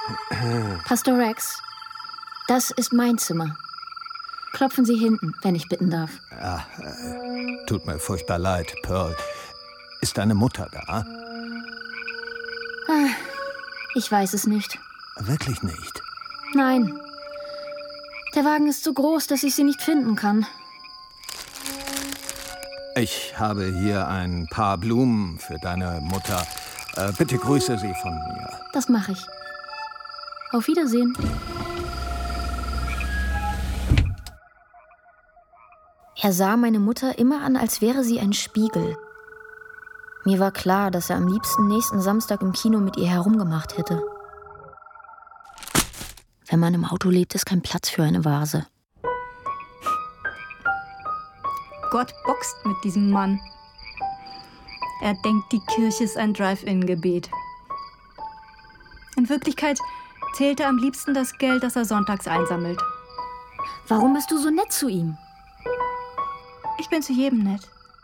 Pastor Rex, das ist mein Zimmer. Klopfen Sie hinten, wenn ich bitten darf. Ja, tut mir furchtbar leid, Pearl. Ist deine Mutter da? Ich weiß es nicht. Wirklich nicht? Nein. Der Wagen ist so groß, dass ich sie nicht finden kann. Ich habe hier ein paar Blumen für deine Mutter. Bitte grüße sie von mir. Das mache ich. Auf Wiedersehen. Er sah meine Mutter immer an, als wäre sie ein Spiegel. Mir war klar, dass er am liebsten nächsten Samstag im Kino mit ihr herumgemacht hätte. Wenn man im Auto lebt, ist kein Platz für eine Vase. Gott boxt mit diesem Mann. Er denkt, die Kirche ist ein Drive-In-Gebet. In Wirklichkeit zählt er am liebsten das Geld, das er sonntags einsammelt. Warum bist du so nett zu ihm? Ich bin zu jedem nett.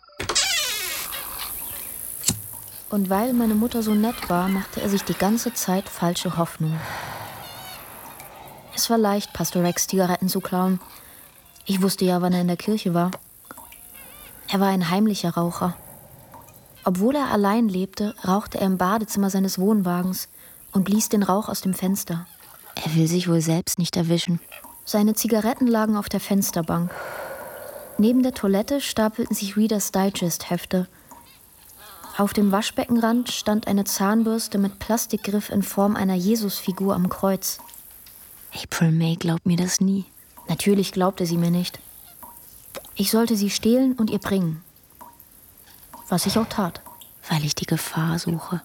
Und weil meine Mutter so nett war, machte er sich die ganze Zeit falsche Hoffnung. Es war leicht, Pastor Rex Zigaretten zu klauen. Ich wusste ja, wann er in der Kirche war. Er war ein heimlicher Raucher. Obwohl er allein lebte, rauchte er im Badezimmer seines Wohnwagens und blies den Rauch aus dem Fenster. Er will sich wohl selbst nicht erwischen. Seine Zigaretten lagen auf der Fensterbank. Neben der Toilette stapelten sich Reader's Digest-Hefte. Auf dem Waschbeckenrand stand eine Zahnbürste mit Plastikgriff in Form einer Jesusfigur am Kreuz. April May glaubt mir das nie. Natürlich glaubte sie mir nicht. Ich sollte sie stehlen und ihr bringen. Was ich auch tat, weil ich die Gefahr suche.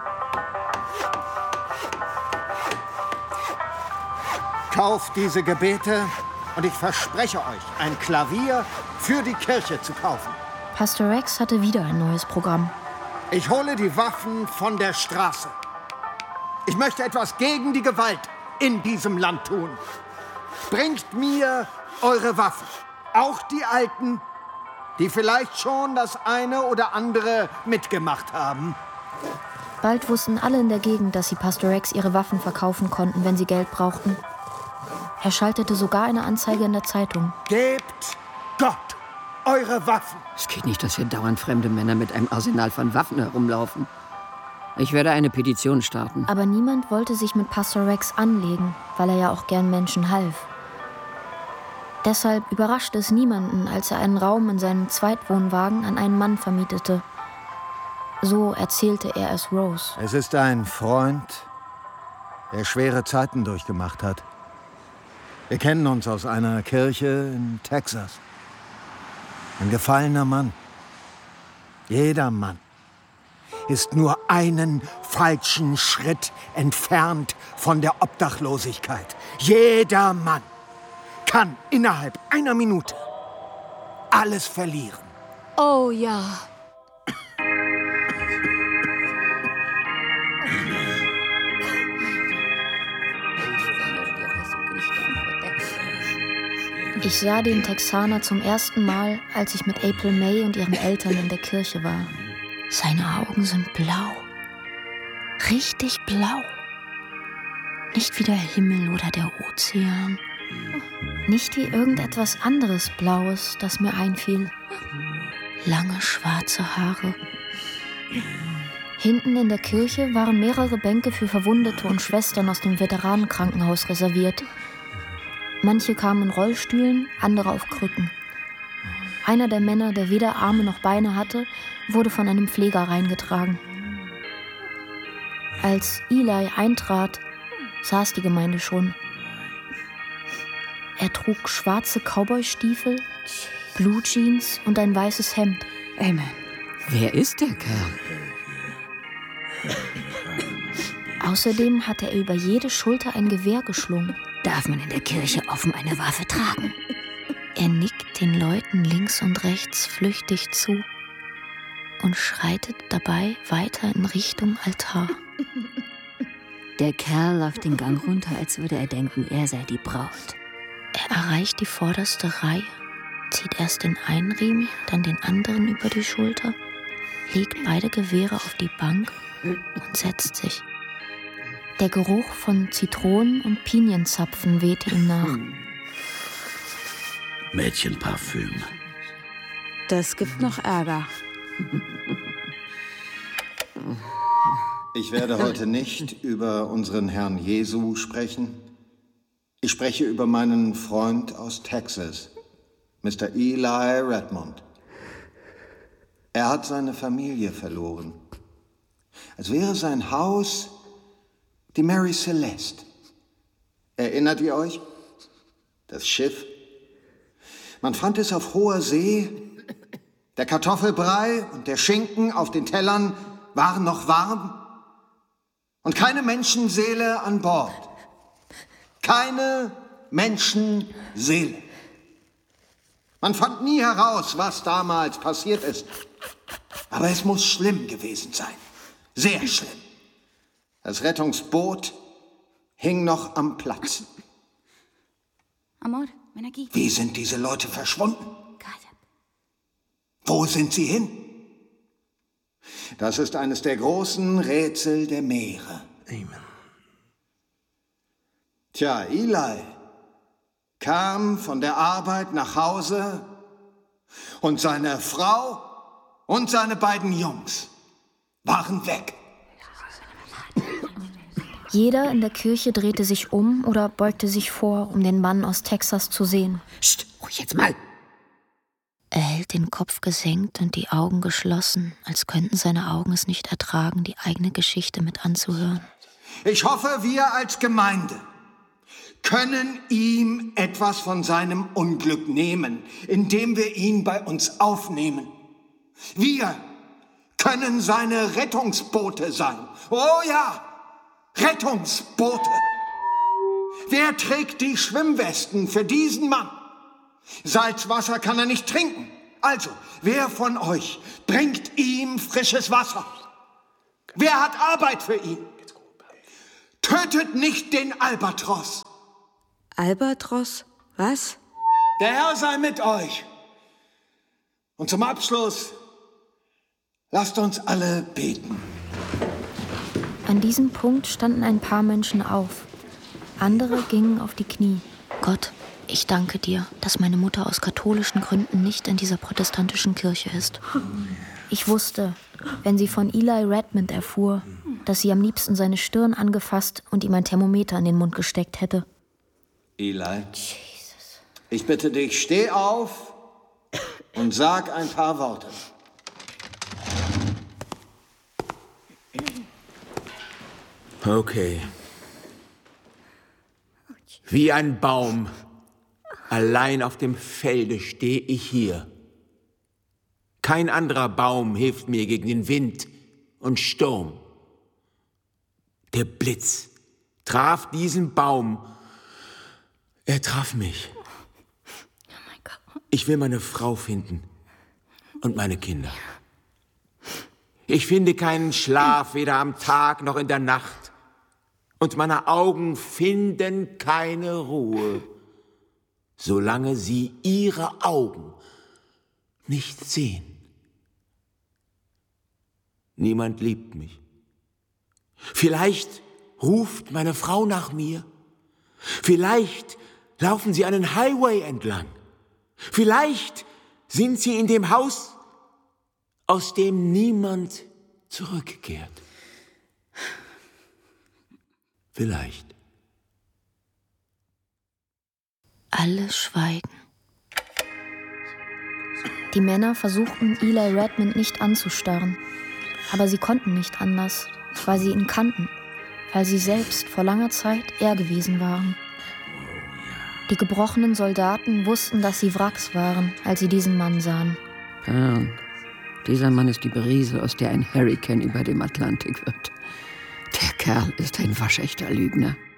Kauft diese Gebete und ich verspreche euch, ein Klavier für die Kirche zu kaufen. Pastor Rex hatte wieder ein neues Programm. Ich hole die Waffen von der Straße. Ich möchte etwas gegen die Gewalt in diesem Land tun. Bringt mir eure Waffen, auch die alten, die vielleicht schon das eine oder andere mitgemacht haben. Bald wussten alle in der Gegend, dass sie Pastor Rex ihre Waffen verkaufen konnten, wenn sie Geld brauchten. Er schaltete sogar eine Anzeige in der Zeitung. Gebt Gott eure Waffen. Es geht nicht, dass hier dauernd fremde Männer mit einem Arsenal von Waffen herumlaufen. Ich werde eine Petition starten. Aber niemand wollte sich mit Pastor Rex anlegen, weil er ja auch gern Menschen half. Deshalb überraschte es niemanden, als er einen Raum in seinem Zweitwohnwagen an einen Mann vermietete. So erzählte er es Rose. Es ist ein Freund, der schwere Zeiten durchgemacht hat. Wir kennen uns aus einer Kirche in Texas. Ein gefallener Mann. Jeder Mann ist nur einen falschen Schritt entfernt von der Obdachlosigkeit. Jeder Mann kann innerhalb einer Minute alles verlieren. Oh ja. Ich sah den Texaner zum ersten Mal, als ich mit April May und ihren Eltern in der Kirche war. Seine Augen sind blau. Richtig blau. Nicht wie der Himmel oder der Ozean. Nicht wie irgendetwas anderes Blaues, das mir einfiel. Lange schwarze Haare. Hinten in der Kirche waren mehrere Bänke für Verwundete und Schwestern aus dem Veteranenkrankenhaus reserviert. Manche kamen in Rollstühlen, andere auf Krücken. Einer der Männer, der weder Arme noch Beine hatte, wurde von einem Pfleger reingetragen. Als Eli eintrat, saß die Gemeinde schon. Er trug schwarze Cowboystiefel, Blue Jeans und ein weißes Hemd. Amen. Wer ist der Kerl? Außerdem hatte er über jede Schulter ein Gewehr geschlungen. Darf man in der Kirche offen eine Waffe tragen? Er nickt den Leuten links und rechts flüchtig zu und schreitet dabei weiter in Richtung Altar. Der Kerl läuft den Gang runter, als würde er denken, er sei die Braut. Er erreicht die vorderste Reihe, zieht erst den einen Riemen, dann den anderen über die Schulter, legt beide Gewehre auf die Bank und setzt sich. Der Geruch von Zitronen- und Pinienzapfen wehte ihm nach. Mädchenparfüm. Das gibt noch Ärger. Ich werde heute nicht über unseren Herrn Jesu sprechen. Ich spreche über meinen Freund aus Texas, Mr. Eli Redmond. Er hat seine Familie verloren. Als wäre sein Haus die Mary Celeste. Erinnert ihr euch? Das Schiff. Man fand es auf hoher See. Der Kartoffelbrei und der Schinken auf den Tellern waren noch warm. Und keine Menschenseele an Bord. Keine Menschenseele. Man fand nie heraus, was damals passiert ist. Aber es muss schlimm gewesen sein. Sehr schlimm. Das Rettungsboot hing noch am Platz. Amor, ven aquí. Wie sind diese Leute verschwunden? Wo sind sie hin? Das ist eines der großen Rätsel der Meere. Amen. Tja, Eli kam von der Arbeit nach Hause und seine Frau und seine beiden Jungs waren weg. Jeder in der Kirche drehte sich um oder beugte sich vor, um den Mann aus Texas zu sehen. Psst, ruhig jetzt mal. Er hält den Kopf gesenkt und die Augen geschlossen, als könnten seine Augen es nicht ertragen, die eigene Geschichte mit anzuhören. Ich hoffe, wir als Gemeinde können ihm etwas von seinem Unglück nehmen, indem wir ihn bei uns aufnehmen. Wir können seine Rettungsboote sein. Oh ja, Rettungsboote. Wer trägt die Schwimmwesten für diesen Mann? Salzwasser kann er nicht trinken. Also, wer von euch bringt ihm frisches Wasser? Wer hat Arbeit für ihn? Tötet nicht den Albatros. Albatros? Was? Der Herr sei mit euch. Und zum Abschluss, lasst uns alle beten. An diesem Punkt standen ein paar Menschen auf. Andere gingen auf die Knie. Gott, ich danke dir, dass meine Mutter aus katholischen Gründen nicht in dieser protestantischen Kirche ist. Ich wusste, wenn sie von Eli Redmond erfuhr, dass sie am liebsten seine Stirn angefasst und ihm ein Thermometer in den Mund gesteckt hätte. Eli, ich bitte dich, steh auf und sag ein paar Worte. Okay. Wie ein Baum, allein auf dem Felde stehe ich hier. Kein anderer Baum hilft mir gegen den Wind und Sturm. Der Blitz traf diesen Baum. Er traf mich. Ich will meine Frau finden und meine Kinder. Ich finde keinen Schlaf, weder am Tag noch in der Nacht. Und meine Augen finden keine Ruhe, solange sie ihre Augen nicht sehen. Niemand liebt mich. Vielleicht ruft meine Frau nach mir. Vielleicht laufen sie einen Highway entlang. Vielleicht sind sie in dem Haus, aus dem niemand zurückkehrt. Vielleicht. Alle schweigen. Die Männer versuchten, Eli Redmond nicht anzustarren. Aber sie konnten nicht anders, weil sie ihn kannten, weil sie selbst vor langer Zeit er gewesen waren. Die gebrochenen Soldaten wussten, dass sie Wracks waren, als sie diesen Mann sahen. Pearl, dieser Mann ist die Brise, aus der ein Hurrikan über dem Atlantik wird. Der Kerl ist ein waschechter Lügner.